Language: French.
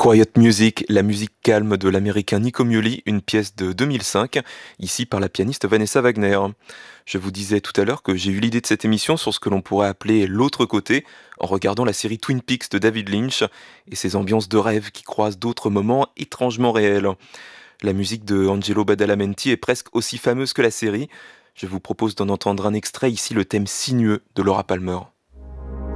Quiet Music, la musique calme de l'américain Nico Muhly, une pièce de 2005, ici par la pianiste Vanessa Wagner. Je vous disais tout à l'heure que j'ai eu l'idée de cette émission sur ce que l'on pourrait appeler l'autre côté, en regardant la série Twin Peaks de David Lynch et ses ambiances de rêve qui croisent d'autres moments étrangement réels. La musique de Angelo Badalamenti est presque aussi fameuse que la série. Je vous propose d'en entendre un extrait, ici le thème sinueux de Laura Palmer.